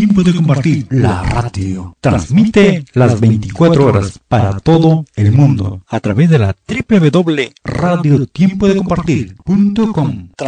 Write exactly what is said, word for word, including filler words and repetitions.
Tiempo de Compartir, la radio. Transmite las veinticuatro horas para todo el mundo a través de la doble u doble u doble u punto radio tiempo de compartir punto com.